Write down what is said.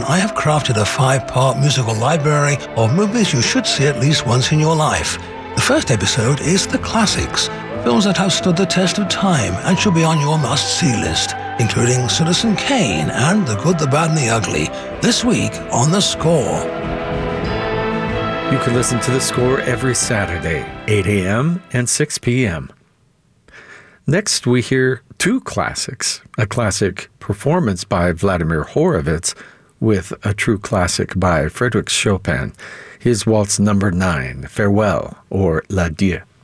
I have crafted a 5-part musical library of movies you should see at least once in your life. The first episode is The Classics, films that have stood the test of time and should be on your must-see list, including Citizen Kane and The Good, the Bad and the Ugly. This week on The Score. You can listen to The Score every Saturday, 8 a.m. and 6 p.m. Next, we hear two classics, a classic performance by Vladimir Horowitz with a true classic by Frédéric Chopin, his Waltz No. 9, Farewell, or L'Adieu.